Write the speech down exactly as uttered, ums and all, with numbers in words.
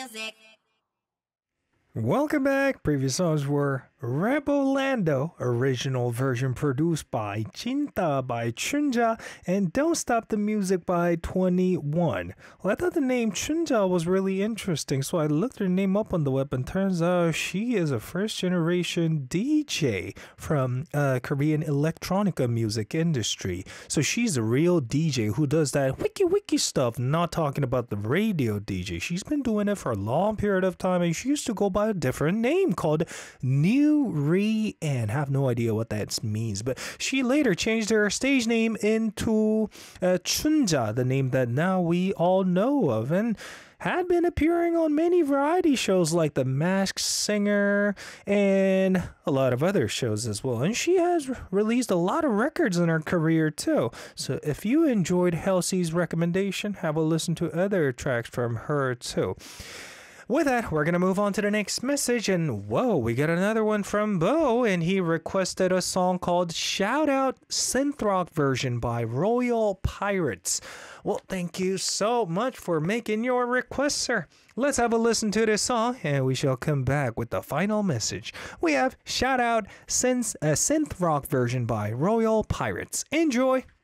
Welcome back. Previous songs were Rebolando, original version produced by Cinta by Chunja, and Don't Stop the Music by twenty-one. Well, I thought the name Chunja was really interesting, so I looked her name up on the web, and turns out she is a first generation D J from uh, Korean electronica music industry. So she's a real D J who does that wiki wiki stuff, not talking about the radio D J. She's been doing it for a long period of time, and she used to go by a different name called New Re and have no idea what that means, but she later changed her stage name into uh, Chunja, the name that now we all know of, and had been appearing on many variety shows like The Masked Singer and a lot of other shows as well. And she has released a lot of records in her career too. So if you enjoyed Halsey's recommendation, have a listen to other tracks from her too. With that, we're going to move on to the next message, and whoa, we got another one from Bo, and he requested a song called Shout Out Synth Rock version by Royal Pirates. Well, thank you so much for making your request, sir. Let's have a listen to this song, and we shall come back with the final message. We have Shout Out Synth, a Synth Rock version by Royal Pirates. Enjoy!